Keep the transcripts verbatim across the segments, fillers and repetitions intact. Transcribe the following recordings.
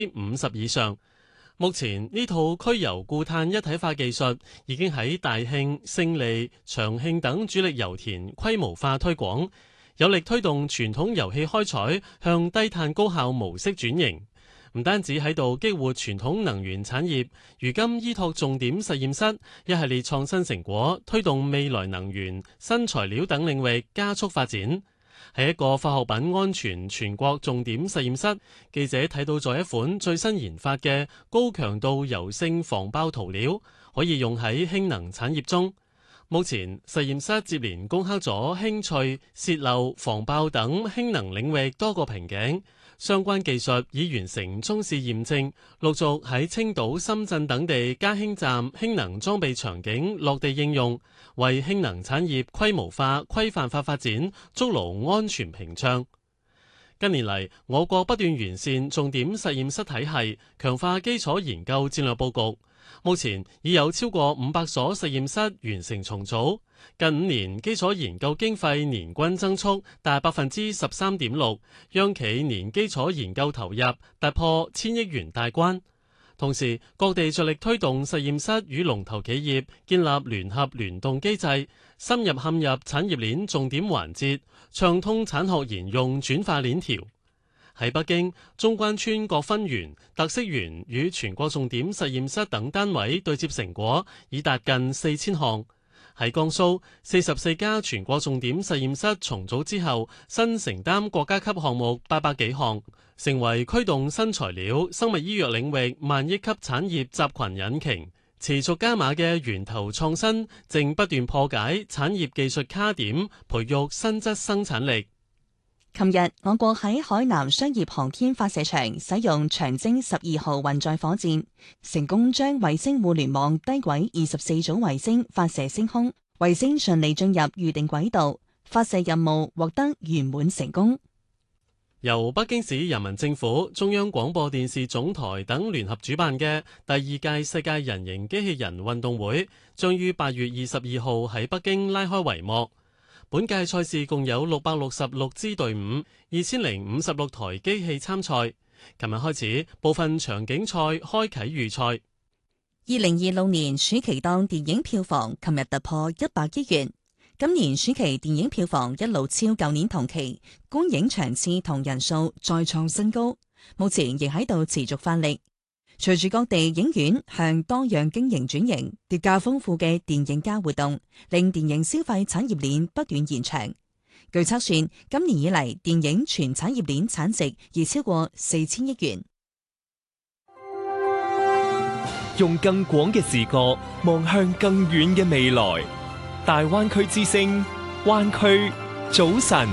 五十以上。目前呢套驅油固碳一體化技術已經喺大慶、勝利、長慶等主力油田規模化推廣，有力推動傳統油氣開採向低碳高效模式轉型。唔單止喺度激活傳統能源產業，如今依託重點實驗室一系列創新成果，推動未來能源、新材料等領域加速發展。喺一個化學品安全全國重點實驗室，記者睇到咗一款最新研發嘅高強度油性防爆塗料，可以用喺氫能產業中。目前實驗室接連攻克咗輕淬、洩漏、防爆等氫能領域多個瓶頸。相關技術已完成中試驗證，陸續喺青島、深圳等地加氫站氫能裝備場景落地應用，為氫能產業規模化、規範化發展築牢安全屏障。近年嚟，我國不斷完善重點實驗室體系，強化基礎研究戰略佈局。目前已有超過五百所實驗室完成重組，近五年基礎研究經費年均增速達百分之十三點六，央企年基礎研究投入突破千億元大關。同時，各地着力推動實驗室與龍頭企業建立聯合聯動機制，深入嵌入產業鏈重點環節，暢通產學研用轉化鏈條。喺北京，中關村各分園、特色園與全國重點實驗室等單位對接成果已達近四千項。喺江蘇，四十四家全國重點實驗室重組之後，新承擔國家級項目八百幾項，成為驅動新材料、生物醫藥領域萬億級產業集群引擎。持續加碼嘅源頭創新，正不斷破解產業技術卡點，培育新質生產力。 琴日，我國喺海南商業航天發射場使用長征十二號運載火箭，成功將衛星互聯網低軌二十四組衛星發射升空，衛星順利進入預定軌道，發射任務獲得圓滿成功。 由北京市人民政府、中央廣播電視總台等聯合主辦嘅第二屆世界人形機器人運動會，將於八月二十二號喺北京拉開帷幕。本屆賽事共有六百六十六支隊伍，二千零五十六台機器參賽。琴日開始，部分場景賽開啟預賽。 二零二六年暑期檔電影票房琴日突破一百億元。今年暑期電影票房一路超舊年同期，觀影場次同人數再創新高，目前亦喺度持續發力。隨住各地影院向多樣經營轉型，疊加豐富嘅電影加活動，令電影消費產業鏈不斷延長。據測算，今年以嚟電影全產業鏈產值已超過四千億元。 用更廣嘅視角望向更遠嘅未來。大灣區之聲，灣區早晨。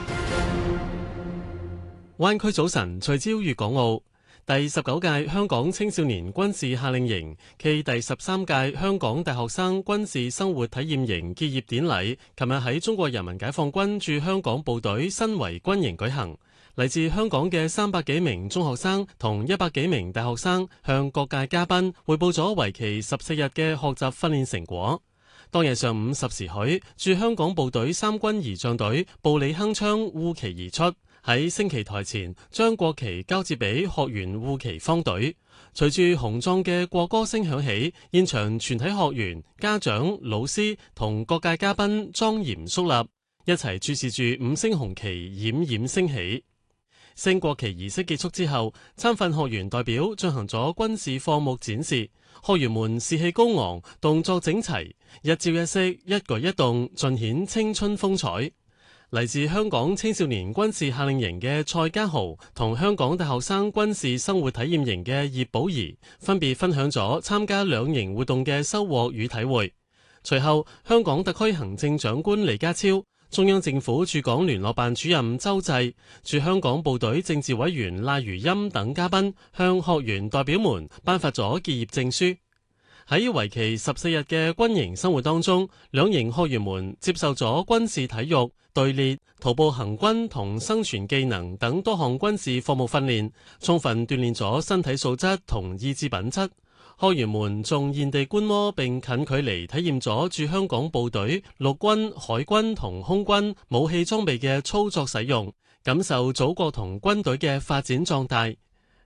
灣區早晨聚焦粵港澳。第十九屆香港青少年軍事夏令營暨第十三屆香港大學生軍事生活體驗營結業典禮，琴日喺中國人民解放軍駐香港部隊新圍軍營舉行。嚟自香港嘅三百幾名中學生同一百幾名大學生向各界嘉賓匯報咗為期十四日嘅學習訓練成果。當日上午十時許，駐香港部隊三軍儀仗隊步履鏗鏘護旗而出，喺升旗台前將國旗交接俾學員護旗方隊。隨住雄壯嘅國歌聲響起，現場全體學員、家長、老師同各界嘉賓莊嚴肅立，一齊注視住五星紅旗冉冉升起。升國旗儀式結束之後，參訓學員代表進行咗軍事課目展示，學員們士氣高昂，動作整齊，一招一式、一舉一動盡顯青春風采。嚟自香港青少年軍事夏令營嘅蔡家豪同香港大學生軍事生活體驗營嘅葉寶儀分別分享咗參加兩營活動嘅收穫與體會。隨後，香港特區行政長官李家超、中央政府駐港聯絡辦主任周濟、駐香港部隊政治委員賴如欽等嘉賓向學員代表們頒發咗結業證書。喺為期十四日嘅軍營生活當中，兩營學員們接受咗軍事體育、隊列、徒步行軍同生存技能等多項軍事課目訓練，充分鍛煉咗身體素質同意志品質。學員們仲現地觀摩並近距離體驗咗駐香港部隊、陸軍、海軍同空軍武器裝備嘅操作使用，感受祖國同軍隊嘅發展壯大。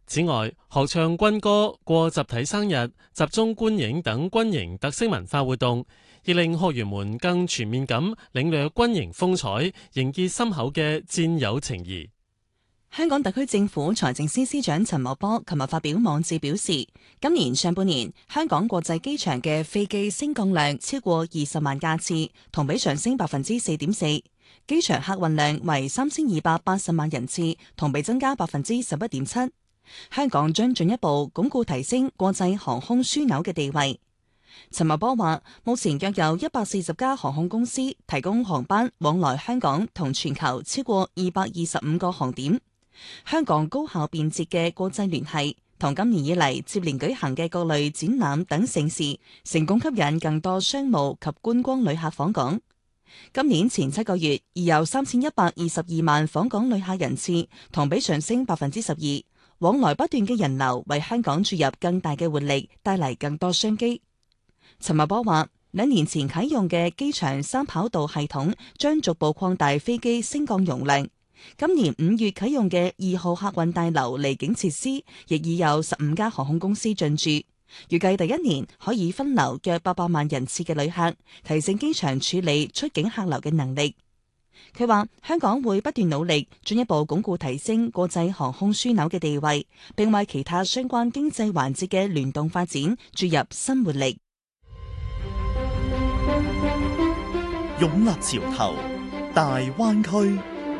此外，學唱軍歌、過集體生日、集中觀影等軍營特色文化活動，亦令學員們更全面咁領略軍營風采，凝結深厚嘅戰友情誼。 香港特區政府財政司司長陳茂波琴日發表網誌表示，今年上半年香港國際機場嘅飛機升降量超過二十萬架次，同比上升百分之四點四；機場客運量為三千二百八十萬人次，同比增加百分之十一點七。香港將進一步鞏固提升國際航空樞紐嘅地位。陳茂波話，目前約有一百四十家航空公司提供航班往來香港同全球超過二百二十五個航點。香港高效便捷嘅國際聯繫，同今年以嚟接連舉行嘅各類展覽等盛事，成功吸引更多商務及觀光旅客訪港。今年前七個月已有三千一百二十二萬訪港旅客人次，同比上升百分之十二。往來不斷嘅人流為香港注入更大嘅活力，帶嚟更多商機。陳茂波話，兩年前啟用嘅機場三跑道系統將逐步擴大飛機升降容量。今年五月啟用嘅二號客運大樓離境設施，亦已有十五家航空公司進駐，預計第一年可以分流約八百萬人次嘅旅客，提升機場處理出境客流嘅能力。佢話香港會不斷努力，進一步鞏固提升國際航空樞紐嘅地位，並為其他相關經濟環節嘅聯動發展注入新活力。 湧立潮頭，大灣區。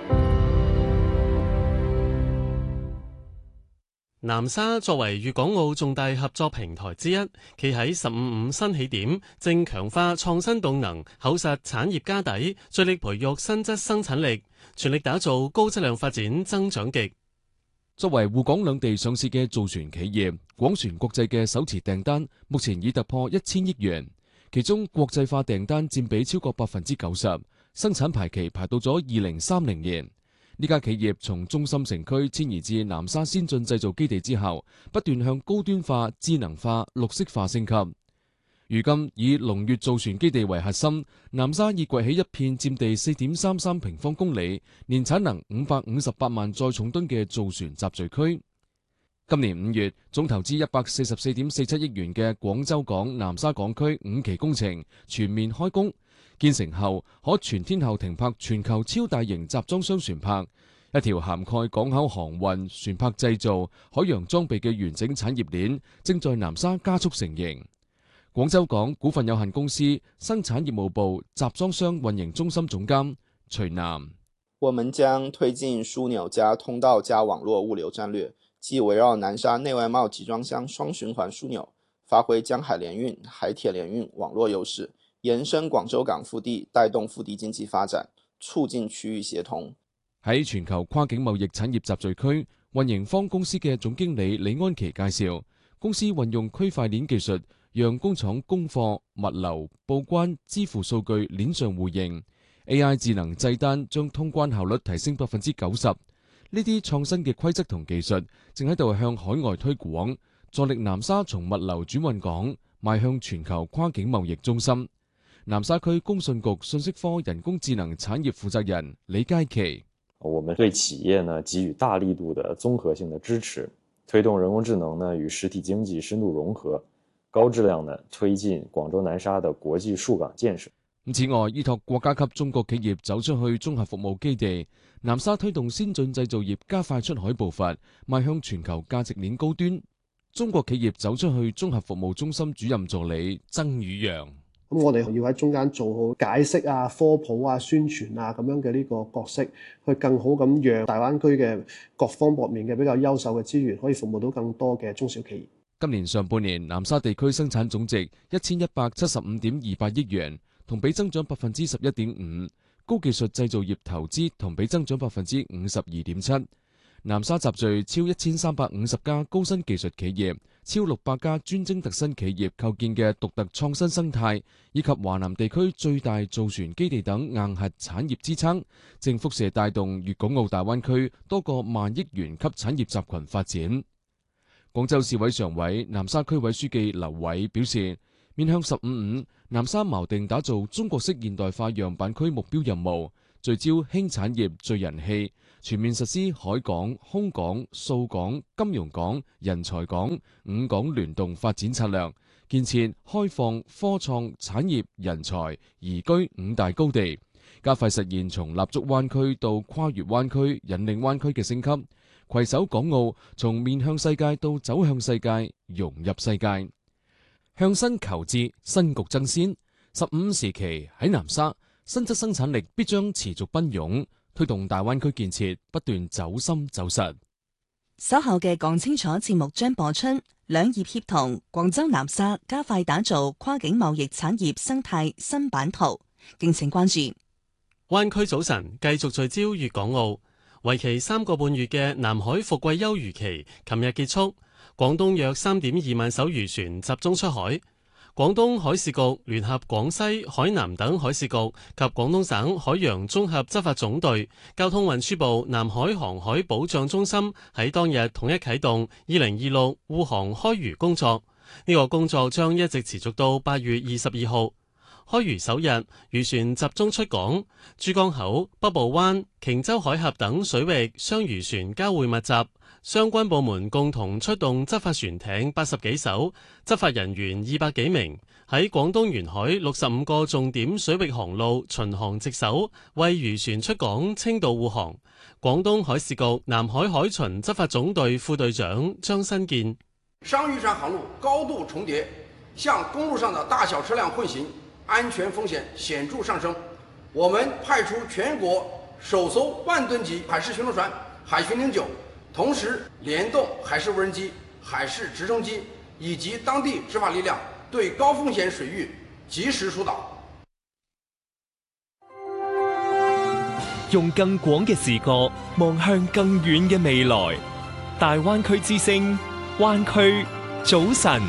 南沙作為粵港澳重大合作平台之一，企喺十五五新起點，正強化創新動能，厚實產業家底，致力培育新質生產力，全力打造高質量發展增長極。 作為滬港兩地上市嘅造船企業，廣船國際嘅首次訂單目前已突破一千億元，其中國際化訂單佔比超過百分之九十，生產排期排到咗二零三零年。呢家企業從中心城區遷移至南沙先進製造基地之後，不斷向高端化、智能化、綠色化升級。如今以龍悅造船基地為核心，南沙已崛起一片佔地四點三三平方公里、年產能五百五十八萬載重噸嘅造船集聚區。今年五月，總投資一百四十四點四七億元嘅廣州港南沙港區五期工程全面開工。建成後，可全天候停泊全球超大型集裝箱船舶，一條涵蓋港口航運、船舶製造、海洋裝備嘅完整產業鏈正在南沙加速成形。廣州港股份有限公司生產業務部集裝箱運營中心總監徐南： 我們將推進樞紐加通道加網絡物流戰略，即圍繞南沙內外貿集裝箱雙循環樞紐，發揮江海聯運、海鐵聯運網絡優勢，延伸廣州港腹地，帶動腹地經濟發展，促進區域協同。 喺全球跨境貿易產業集聚區，運營方公司嘅總經理李安琪介紹，公司運用區塊鏈技術，讓工廠供貨、物流、報關、支付數據鏈上互認 ，A I 智能製單將通關效率提升百分之九十。呢啲創新嘅規則同技術，正喺度向海外推廣，助力南沙從物流轉運港，邁向全球跨境貿易中心。南沙區工信局信息科人工智能產業負責人李佳琪： 我們對企業呢給予大力度的綜合性的支持，推動人工智能呢與實體經濟深度融合，高質量呢推進廣州南沙的國際數港建設。 此外，依託國家級中國企業走出去綜合服務基地，南沙推動先進製造業加快出海步伐，邁向全球價值鏈高端。中國企業走出去綜合服務中心主任助理曾宇陽： 咁我哋要喺中間做好解釋啊、科普啊、宣傳啊咁樣嘅呢個角色，去更好咁讓大灣區嘅各方各面嘅比較優秀嘅資源，可以服務到更多嘅中小企業。 今年上半年，南沙地區生產總值一千一百七十五點二八億元，同比增長百分之十一點五。高技術製造業投資同比增長百分之五十二點七。南沙集聚超一千三百五十家高新技術企業，超六百家專精特新企業構建嘅獨特創新生態，以及華南地區最大造船基地等硬核產業支撐，正輻射帶動粵港澳大灣區多個萬億元級產業集群發展。廣州市委常委、南沙區委書記劉偉表示，面向十五五，南沙錨定打造中國式現代化樣板區目標任務， 聚焦輕產業聚人氣，全面實施海港、空港、數港、金融港、人才港五港聯動發展策略，建設開放、科創、產業、人才、宜居五大高地，加快實現從立足灣區到跨越灣區、引領灣區嘅升級，攜手港澳從面向世界到走向世界、融入世界。向新求智，新局爭先。十五時期喺南沙，新質生產力必將持續奔湧，推動大灣區建設不斷走深走實。 稍後嘅講清楚節目將播出，兩業協同，廣州南沙加快打造跨境貿易產業生態新版圖，敬請關注。 灣區早晨繼續聚焦粵港澳，為期三個半月嘅南海伏季休漁期，琴日結束。廣東約三點二萬艘漁船集中出海。廣東海事局聯合廣西、海南等海事局及廣東省海洋綜合執法總隊、交通運輸部南海航海保障中心喺當日統一啟動二零二六護航開漁工作。呢個工作將一直持續到八月二十二號。開漁首日，漁船集中出港，珠江口、北部灣、瓊州海峽等水域雙漁船交匯密集。相關部門共同出動執法船艇八十幾艘，執法人員二百幾名，喺廣東沿海六十五個重點水域航路巡航值守，為漁船出港清道護航。廣東海事局南海海巡執法總隊副隊長張新建： 商漁船航路高度重疊，向公路上的大小車輛混行，安全風險顯著上升。我們派出全國首艘萬噸級海事巡邏船海巡零九，同時聯動海事無人機、海事直升機以及當地執法力量，對高風險水域及時疏導。 用更廣嘅視角望向更遠嘅未來。大灣區之聲，灣區早晨。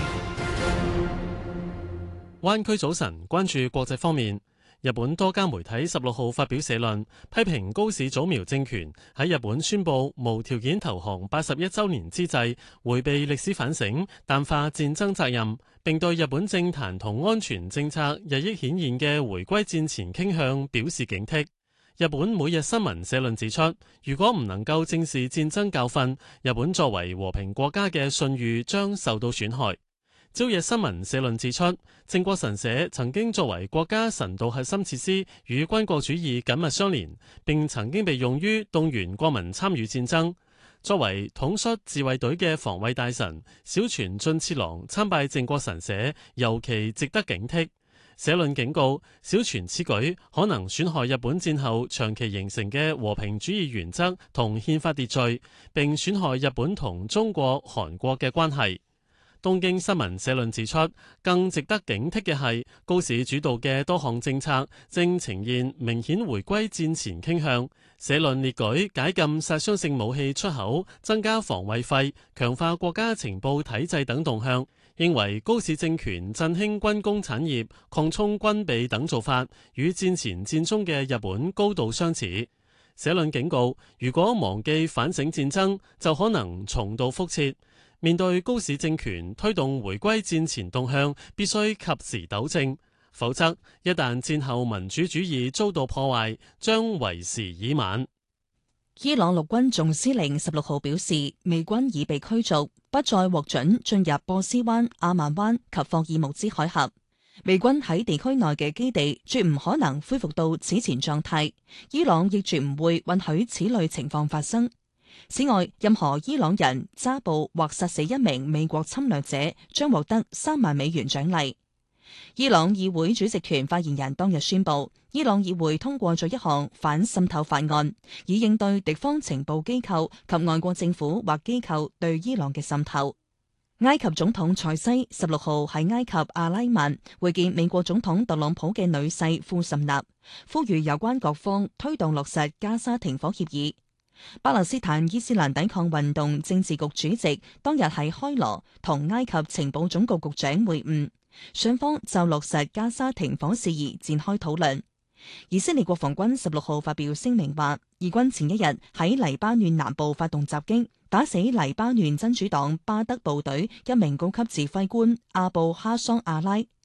灣區早晨關注國際方面。日本多家媒體十六號發表社論，批評高市早苗政權喺日本宣布無條件投降八十一週年之際，迴避歷史反省，淡化戰爭責任，並對日本政壇同安全政策日益顯現嘅回歸戰前傾向表示警惕。日本每日新聞社論指出，如果唔能夠正視戰爭教訓，日本作為和平國家嘅信譽將受到損害。朝日新聞社論指出，靖國神社曾經作為國家神道核心設施，與軍國主義緊密相連，並曾經被用於動員國民參與戰爭。作為統率自衛隊嘅防衛大臣小泉進次郎參拜靖國神社，尤其值得警惕。社論警告，小泉此舉可能損害日本戰後長期形成嘅和平主義原則同憲法秩序，並損害日本同中國、韓國嘅關係。東京新聞社論指出，更值得警惕嘅係，高市主導嘅多項政策正呈現明顯回歸戰前傾向。社論列舉解禁殺傷性武器出口、增加防衛費、強化國家情報體制等動向，認為高市政權振興軍工產業、擴充軍備等做法，與戰前戰中嘅日本高度相似。社論警告，如果忘記反省戰爭，就可能重蹈覆轍。面對高市政權推動回歸戰前動向，必須及時糾正，否則一旦戰後民主主義遭到破壞，將為時已晚。 伊朗陸軍總司令十六號表示，美軍已被驅逐，不再獲准進入波斯灣、阿曼灣及霍爾木茲海峽。美軍喺地區內嘅基地絕唔可能恢復到此前狀態，伊朗亦絕唔會允許此類情況發生。此外，任何伊朗人揸捕或殺死一名美國侵略者，將獲得三萬美元獎勵。伊朗議會主席團發言人當日宣布，伊朗議會通過咗一項反滲透法案，以應對敵方情報機構及外國政府或機構對伊朗嘅滲透。埃及總統塞西十六號喺埃及阿拉曼會見美國總統特朗普嘅女婿庫什納，呼籲有關各方推動落實加沙停火協議。巴勒斯坦伊斯蘭抵抗運動政治局主席當日喺開羅同埃及情報總局局長會晤，雙方就落實加沙停火事宜展開討論。以色列國防軍十六號發表聲明話，以軍前一日喺黎巴嫩南部發動襲擊，打死黎巴嫩真主黨巴德部隊一名高級指揮官阿布哈桑阿拉。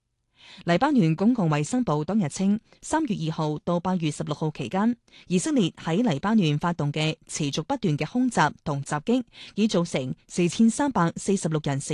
黎巴嫩公共衛生部當日稱，三月二號到八月十六號期間，以色列喺黎巴嫩發動嘅持續不斷嘅空襲同襲擊，已造成四千三百四十六人死